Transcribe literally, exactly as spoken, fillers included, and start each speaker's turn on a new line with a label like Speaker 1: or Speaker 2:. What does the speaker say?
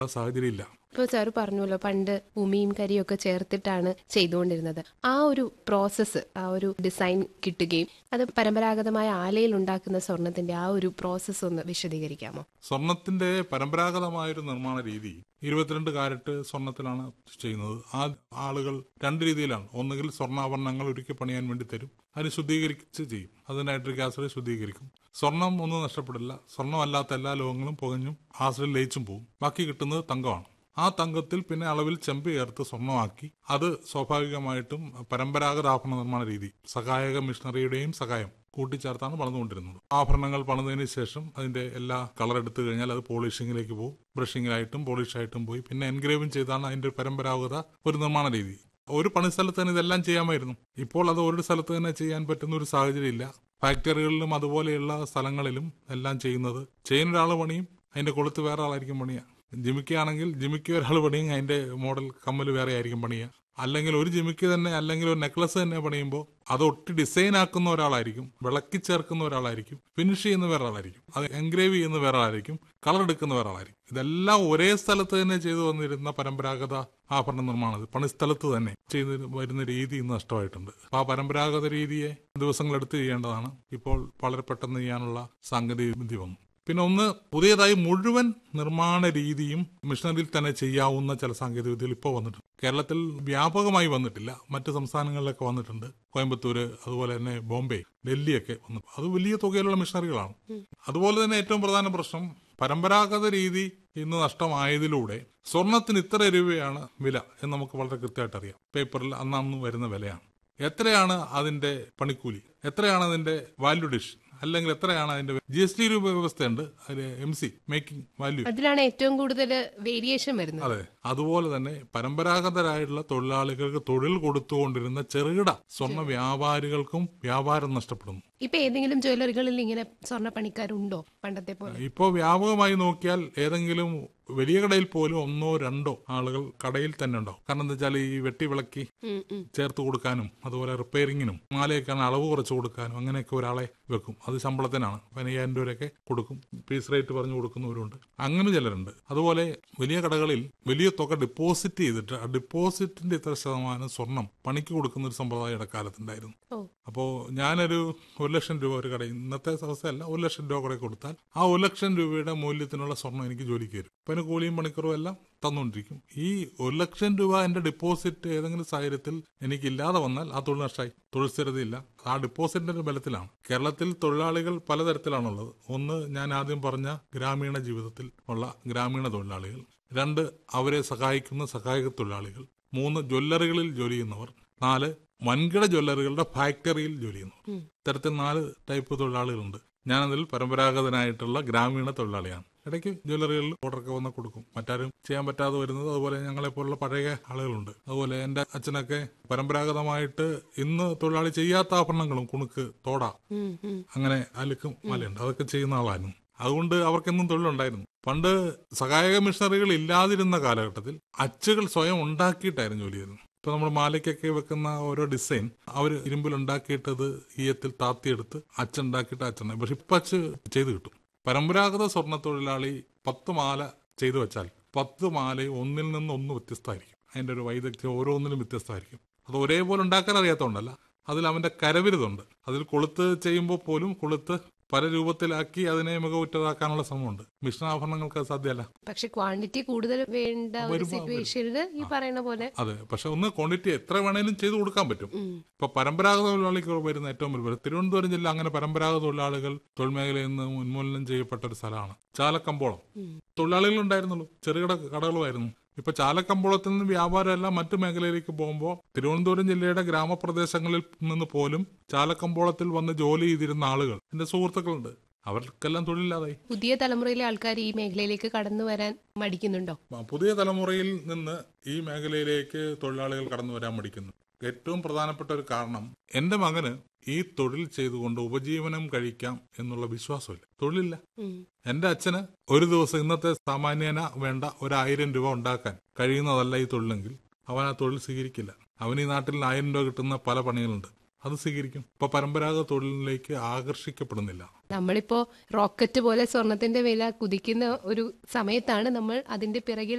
Speaker 1: സാഹചര്യം ഇല്ല.
Speaker 2: ഇപ്പോൾ സാർ പറഞ്ഞല്ലോ പണ്ട് ഉമിയും കരിയും ഒക്കെ ചേർത്തിട്ടാണ് ചെയ്തുകൊണ്ടിരുന്നത്. ആ ഒരു പ്രോസസ്സ്, ആ ഒരു ഡിസൈൻ കിട്ടുകയും അത് പരമ്പരാഗതമായ ആലയിൽ ഉണ്ടാക്കുന്ന സ്വർണത്തിന്റെ ആ ഒരു പ്രോസസ്സ് ഒന്ന് വിശദീകരിക്കാമോ?
Speaker 1: സ്വർണത്തിന്റെ പരമ്പരാഗതമായൊരു നിർമ്മാണ രീതി ഇരുപത്തിരണ്ട് കാരറ്റ് സ്വർണത്തിലാണ് ചെയ്യുന്നത്. ആ ആളുകൾ രണ്ട് രീതിയിലാണ്. ഒന്നുകിൽ സ്വർണ്ണാഭരണങ്ങൾ ഒരുക്കി പണിയാൻ വേണ്ടി തരും, അതിന് ശുദ്ധീകരിച്ച് ചെയ്യും, അത് നൈട്രിക് ആസിഡ് ശുദ്ധീകരിക്കും. സ്വർണം ഒന്നും നഷ്ടപ്പെടില്ല. സ്വർണ്ണമല്ലാത്ത എല്ലാ ലോഹങ്ങളും പുകഞ്ഞും ആസിഡിൽ ലയിച്ചും പോകും. ബാക്കി കിട്ടുന്നത് തങ്കമാണ്. ആ തങ്കത്തിൽ പിന്നെ അളവിൽ ചെമ്പ് ചേർത്ത് സ്വർണ്ണമാക്കി അത് സ്വാഭാവികമായിട്ടും പരമ്പരാഗത ആഭരണ നിർമ്മാണ രീതി സഹായക മിഷണറിയുടെയും സഹായം കൂട്ടിച്ചേർത്താണ് പണിതുകൊണ്ടിരുന്നത്. ആഭരണങ്ങൾ പണിതതിന് ശേഷം അതിന്റെ എല്ലാ കളർ എടുത്തു കഴിഞ്ഞാൽ അത് പോളിഷിങ്ങിലേക്ക് പോകും. ബ്രഷിങ്ങിലായിട്ടും പോളിഷായിട്ടും പോയി പിന്നെ എൻഗ്രേവിംഗ് ചെയ്താണ് അതിന്റെ പരമ്പരാഗത ഒരു നിർമ്മാണ രീതി. ഒരു പണിസ്ഥലത്ത് തന്നെ ഇതെല്ലാം ചെയ്യാമായിരുന്നു. ഇപ്പോൾ അത് ഒരു സ്ഥലത്ത് തന്നെ ചെയ്യാൻ പറ്റുന്ന ഒരു സാഹചര്യം ഇല്ല. ഫാക്ടറികളിലും അതുപോലെയുള്ള സ്ഥലങ്ങളിലും എല്ലാം ചെയ്യുന്നത് ചെയിൻ ഒരാൾ പണിയും, അതിന്റെ കൊളുത്ത് വേറെ ആളായിരിക്കും പണിയുക. ജിമിക്കാണെങ്കിൽ ജിമിക്ക് ഒരാൾ പണിയും, അതിന്റെ മോഡൽ കമ്മൽ വേറെ ആയിരിക്കും പണിയുക. അല്ലെങ്കിൽ ഒരു ജിമിക്ക് തന്നെ അല്ലെങ്കിൽ ഒരു നെക്ലസ് തന്നെ പണിയുമ്പോൾ അത് ഒട്ടി ഡിസൈൻ ആക്കുന്ന ഒരാളായിരിക്കും, വിളക്കി ചേർക്കുന്ന ഒരാളായിരിക്കും, ഫിനിഷ് ചെയ്യുന്ന വേറെ ആളായിരിക്കും, അത് എൻഗ്രേവ് ചെയ്യുന്ന വേറെ ആളായിരിക്കും, കളർ എടുക്കുന്ന വേറെ ആളായിരിക്കും. ഇതെല്ലാം ഒരേ സ്ഥലത്ത് തന്നെ ചെയ്തു വന്നിരുന്ന പരമ്പരാഗത ആഭരണ നിർമ്മാണം പണിസ്ഥലത്ത് തന്നെ ചെയ്ത് വരുന്ന രീതി ഇന്ന് നഷ്ടമായിട്ടുണ്ട്. അപ്പൊ ആ പരമ്പരാഗത രീതിയെ ദിവസങ്ങളെടുത്ത് ചെയ്യേണ്ടതാണ്. ഇപ്പോൾ വളരെ പെട്ടെന്ന് ചെയ്യാനുള്ള സാങ്കേതിക വിദ്യ വന്നു. പിന്നെ ഒന്ന് പുതിയതായി മുഴുവൻ നിർമ്മാണ രീതിയും മിഷനറിയിൽ തന്നെ ചെയ്യാവുന്ന ചില സാങ്കേതിക വിദ്യകൾ ഇപ്പോൾ വന്നിട്ടുണ്ട്. കേരളത്തിൽ വ്യാപകമായി വന്നിട്ടില്ല, മറ്റ് സംസ്ഥാനങ്ങളിലൊക്കെ വന്നിട്ടുണ്ട്. കോയമ്പത്തൂര്, അതുപോലെ തന്നെ ബോംബെ, ഡൽഹിയൊക്കെ വന്നു. അത് വലിയ തുകയിലുള്ള മിഷനറികളാണ്. അതുപോലെ തന്നെ ഏറ്റവും പ്രധാന പ്രശ്നം പരമ്പരാഗത രീതി ഇന്ന് നഷ്ടമായതിലൂടെ സ്വർണത്തിന് ഇത്ര രൂപയാണ് വില എന്ന് നമുക്ക് വളരെ കൃത്യമായിട്ട് അറിയാം. പേപ്പറിൽ അന്നന്ന് വരുന്ന വിലയാണ്. എത്രയാണ് അതിന്റെ പണിക്കൂലി, എത്രയാണ് അതിന്റെ വാല്യൂ ഡിഷൻ, അല്ലെങ്കിൽ എത്രയാണ് അതിന്റെ ജി എസ് ടി രൂപ വ്യവസ്ഥയുണ്ട്, അതിന് എം സി മേക്കിംഗ് വാല്യൂ,
Speaker 2: അതിലാണ് ഏറ്റവും കൂടുതൽ വേരിയേഷൻ വരുന്നത്.
Speaker 1: അതെ. അതുപോലെ തന്നെ പരമ്പരാഗതരായിട്ടുള്ള തൊഴിലാളികൾക്ക് തൊഴിൽ കൊടുത്തുകൊണ്ടിരുന്ന ചെറുകിട സ്വർണ്ണ വ്യാപാരികൾക്കും വ്യാപാരം നഷ്ടപ്പെടുന്നു.
Speaker 2: ഇപ്പൊ ഏതെങ്കിലും ജ്വല്ലറികളിൽ ഇങ്ങനെ സ്വർണ്ണ പണിക്കാരുണ്ടോ പണ്ടത്തെ പോലെ?
Speaker 1: ഇപ്പോൾ വ്യാപകമായി നോക്കിയാൽ ഏതെങ്കിലും വലിയ കടയിൽ പോലും ഒന്നോ രണ്ടോ ആളുകൾ കടയിൽ തന്നെ ഉണ്ടാവും. കാരണം എന്താ വെച്ചാൽ ഈ വെട്ടി വിളക്കി ചേർത്ത് കൊടുക്കാനും അതുപോലെ റിപ്പയറിങ്ങിനും മാലയൊക്കെയാണ് അളവ് കുറച്ച് കൊടുക്കാനും അങ്ങനെയൊക്കെ ഒരാളെ വെക്കും. അത് ശമ്പളത്തിനാണ് പതിനയ്യായിരം രൂപയൊക്കെ കൊടുക്കും. പീസ് റേറ്റ് പറഞ്ഞു കൊടുക്കുന്നവരുണ്ട്. അങ്ങനെ ചിലരുണ്ട്. അതുപോലെ വലിയ കടകളിൽ വലിയ തുക ഡിപ്പോസിറ്റ് ചെയ്തിട്ട് ആ ഡിപ്പോസിറ്റിന്റെ ഇത്ര ശതമാനം സ്വർണം പണിക്ക് കൊടുക്കുന്ന ഒരു സമ്പ്രദായം ഇടക്കാലത്തുണ്ടായിരുന്നു. അപ്പോൾ ഞാനൊരു ഒരു ലക്ഷം രൂപ ഒരു കടയിൽ, ഇന്നത്തെ അവസ്ഥയല്ല, ഒരു ലക്ഷം രൂപ കടയിൽ കൊടുത്താൽ ആ ഒരു ലക്ഷം രൂപയുടെ മൂല്യത്തിനുള്ള സ്വർണം എനിക്ക് ജോലിക്ക് വരും. അപ്പൊ അതിന് കൂലിയും പണിക്കറും എല്ലാം തന്നുകൊണ്ടിരിക്കും. ഈ ഒരു ലക്ഷം രൂപ എന്റെ ഡിപ്പോസിറ്റ് ഏതെങ്കിലും സാഹചര്യത്തിൽ എനിക്കില്ലാതെ വന്നാൽ ആ തൊഴിൽ നഷ്ടമായി. തൊഴിൽ സ്ഥിരതയില്ല. ആ ഡിപ്പോസിറ്റിന്റെ ബലത്തിലാണ്. കേരളത്തിൽ തൊഴിലാളികൾ പലതരത്തിലാണുള്ളത്. ഒന്ന്, ഞാൻ ആദ്യം പറഞ്ഞ ഗ്രാമീണ ജീവിതത്തിൽ ഉള്ള ഗ്രാമീണ തൊഴിലാളികൾ. രണ്ട്, അവരെ സഹായിക്കുന്ന സഹായക തൊഴിലാളികൾ. മൂന്ന്, ജ്വല്ലറികളിൽ ജോലി ചെയ്യുന്നവർ. നാല്, വൻകിട ജ്വല്ലറികളുടെ ഫാക്ടറിയിൽ ജോലി ചെയ്യുന്നവർ. ഇത്തരത്തിൽ നാല് ടൈപ്പ് തൊഴിലാളികളുണ്ട്. ഞാനതിൽ പരമ്പരാഗതനായിട്ടുള്ള ഗ്രാമീണ തൊഴിലാളിയാണ്. ഇടയ്ക്ക് ജ്വല്ലറികളിൽ ഓർഡറൊക്കെ വന്ന് കൊടുക്കും. മറ്റാരും ചെയ്യാൻ പറ്റാതെ വരുന്നത്. അതുപോലെ ഞങ്ങളെപ്പോലുള്ള പഴയ ആളുകളുണ്ട്. അതുപോലെ എന്റെ അച്ഛനൊക്കെ പരമ്പരാഗതമായിട്ട് ഇന്ന് തൊഴിലാളി ചെയ്യാത്ത ആഭരണങ്ങളും കുണുക്ക്, തോട, അങ്ങനെ അലുക്കും മലയുണ്ട്, അതൊക്കെ ചെയ്യുന്ന ആളായിരുന്നു. അതുകൊണ്ട് അവർക്കെന്നും തൊഴിലുണ്ടായിരുന്നു. പണ്ട് സഹായക മിഷണറികൾ ഇല്ലാതിരുന്ന കാലഘട്ടത്തിൽ അച്ചുകൾ സ്വയം ഉണ്ടാക്കിയിട്ടായിരുന്നു ജോലി ചെയ്തിരുന്നത്. ഇപ്പൊ നമ്മൾ മാലയ്ക്കൊക്കെ വെക്കുന്ന ഓരോ ഡിസൈൻ അവർ ഇരുമ്പിലുണ്ടാക്കിയിട്ടത് ഈയത്തിൽ താത്തിയെടുത്ത് അച്ചുണ്ടാക്കിയിട്ട് അച്ചുണ്ടായി. പക്ഷെ ഇപ്പൊ അച്ച് ചെയ്ത് കിട്ടും. പരമ്പരാഗത സ്വർണ്ണ തൊഴിലാളി പത്ത് മാല ചെയ്തു വെച്ചാൽ പത്ത് മാലയും ഒന്നിൽ നിന്ന് ഒന്ന് വ്യത്യസ്തമായിരിക്കും. അതിന്റെ ഒരു വൈദഗ്ധ്യം ഓരോന്നിലും വ്യത്യസ്തമായിരിക്കും. അത് ഒരേപോലെ ഉണ്ടാക്കാൻ അറിയാത്തതുകൊണ്ടല്ല, അതിൽ അവന്റെ കരവിരുതുണ്ട്. അതിൽ കൊളുത്ത് ചെയ്യുമ്പോൾ പോലും കൊളുത്ത് പല രൂപത്തിലാക്കി അതിനെ മികവുറ്റതാക്കാനുള്ള ശ്രമമുണ്ട്. മിശ്രണാഭരണങ്ങൾക്ക് അത് സാധ്യമല്ല.
Speaker 2: പക്ഷെ ക്വാണ്ടിറ്റി കൂടുതൽ വേണ്ട ഒരു സിറ്റുവേഷനിൽ ഈ പറയുന്ന പോലെ
Speaker 1: അതെ. പക്ഷെ ഒന്ന് ക്വാണ്ടിറ്റി എത്ര വേണേലും ചെയ്തു കൊടുക്കാൻ പറ്റും. ഇപ്പൊ പരമ്പരാഗത തൊഴിലാളികൾ വരുന്ന ഏറ്റവും വലിയ തിരുവനന്തപുരം ജില്ല അങ്ങനെ പരമ്പരാഗത തൊഴിലാളികൾ തൊഴിൽ മേഖലയിൽ നിന്ന് ഉന്മൂലനം ചെയ്യപ്പെട്ട ഒരു സ്ഥലമാണ്. ചാലക്കമ്പോളം തൊഴിലാളികൾ ഉണ്ടായിരുന്നുള്ളൂ, ചെറുകിട കടകളുമായിരുന്നു. ഇപ്പൊ ചാലക്കമ്പോളത്തിൽ നിന്ന് വ്യാപാരമെല്ലാം മറ്റു മേഖലയിലേക്ക് പോകുമ്പോൾ തിരുവനന്തപുരം ജില്ലയുടെ ഗ്രാമപ്രദേശങ്ങളിൽ നിന്ന് പോലും ചാലക്കമ്പോളത്തിൽ വന്ന് ജോലി ചെയ്തിരുന്ന ആളുകൾ എന്റെ സുഹൃത്തുക്കളുണ്ട്. അവർക്കെല്ലാം തൊഴിലില്ലാതായി.
Speaker 2: പുതിയ തലമുറയിലെ ആൾക്കാർ ഈ മേഖലയിലേക്ക് കടന്നു വരാൻ മടിക്കുന്നുണ്ടോ?
Speaker 1: പുതിയ തലമുറയിൽ നിന്ന് ഈ മേഖലയിലേക്ക് തൊഴിലാളികൾ കടന്നു വരാൻ മടിക്കുന്നു. ഏറ്റവും പ്രധാനപ്പെട്ട ഒരു കാരണം, എന്റെ മകന് ഈ തൊഴിൽ ചെയ്തുകൊണ്ട് ഉപജീവനം കഴിക്കാം എന്നുള്ള വിശ്വാസമില്ല, തൊഴിലില്ല. എന്റെ അച്ഛന് ഒരു ദിവസം ഇന്നത്തെ സാമാന്യന വേണ്ട ഒരായിരം രൂപ ഉണ്ടാക്കാൻ കഴിയുന്നതല്ല ഈ തൊഴിലെങ്കിൽ അവൻ ആ തൊഴിൽ സ്വീകരിക്കില്ല. അവൻ ഈ നാട്ടിൽ ആയിരം രൂപ കിട്ടുന്ന പല പണികളുണ്ട്, അത് സ്വീകരിക്കും. ഇപ്പൊ പരമ്പരാഗത തൊഴിലിലേക്ക് ആകർഷിക്കപ്പെടുന്നില്ല.
Speaker 2: നമ്മളിപ്പോ റോക്കറ്റ് പോലെ സ്വർണത്തിന്റെ വില കുതിക്കുന്ന ഒരു സമയത്താണ് നമ്മൾ അതിന്റെ പിറകിൽ